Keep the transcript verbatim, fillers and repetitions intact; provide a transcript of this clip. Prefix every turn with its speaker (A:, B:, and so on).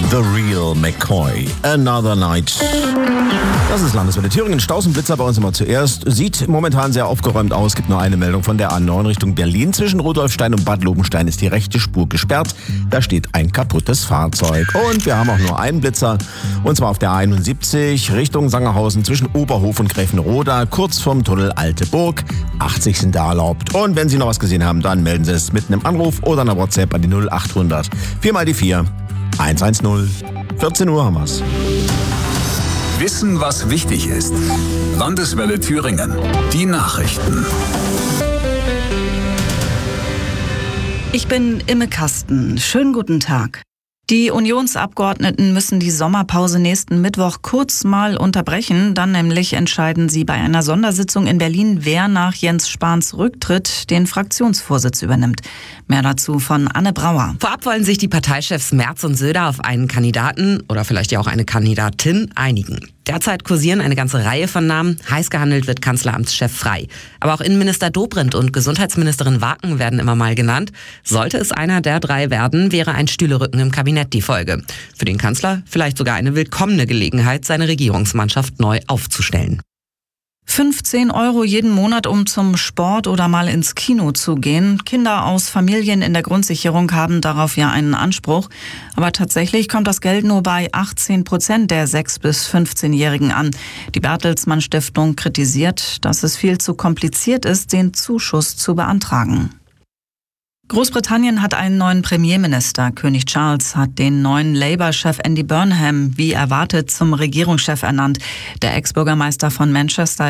A: The Real McCoy, Another Night. Das ist Landeswelle Thüringen. Staus und Blitzer bei uns immer zuerst. Sieht momentan sehr aufgeräumt aus. Gibt nur eine Meldung von der A neun Richtung Berlin. Zwischen Rudolfstein und Bad Lobenstein ist die rechte Spur gesperrt. Da steht ein kaputtes Fahrzeug. Und wir haben auch nur einen Blitzer. Und zwar auf der A einundsiebzig Richtung Sangerhausen zwischen Oberhof und Gräfenroda. Kurz vorm Tunnel Alte Burg. achtzig sind da erlaubt. Und wenn Sie noch was gesehen haben, dann melden Sie es mit einem Anruf oder einer WhatsApp an die null achthundert vier mal die vier eins eins null. vierzehn Uhr haben wir's.
B: Wissen, was wichtig ist. Landeswelle Thüringen. Die Nachrichten.
C: Ich bin Imme Kasten. Schönen guten Tag. Die Unionsabgeordneten müssen die Sommerpause nächsten Mittwoch kurz mal unterbrechen. Dann nämlich entscheiden sie bei einer Sondersitzung in Berlin, wer nach Jens Spahns Rücktritt den Fraktionsvorsitz übernimmt. Mehr dazu von Anne Brauer.
D: Vorab wollen sich die Parteichefs Merz und Söder auf einen Kandidaten oder vielleicht ja auch eine Kandidatin einigen. Derzeit kursieren eine ganze Reihe von Namen. Heiß gehandelt wird Kanzleramtschef Frey. Aber auch Innenminister Dobrindt und Gesundheitsministerin Waken werden immer mal genannt. Sollte es einer der drei werden, wäre ein Stühlerücken im Kabinett die Folge. Für den Kanzler vielleicht sogar eine willkommene Gelegenheit, seine Regierungsmannschaft neu aufzustellen.
C: fünfzehn Euro jeden Monat, um zum Sport oder mal ins Kino zu gehen. Kinder aus Familien in der Grundsicherung haben darauf ja einen Anspruch. Aber tatsächlich kommt das Geld nur bei achtzehn Prozent der sechs- bis fünfzehnjährigen an. Die Bertelsmann Stiftung kritisiert, dass es viel zu kompliziert ist, den Zuschuss zu beantragen. Großbritannien hat einen neuen Premierminister. König Charles hat den neuen Labour-Chef Andy Burnham wie erwartet zum Regierungschef ernannt. Der Ex-Bürgermeister von Manchester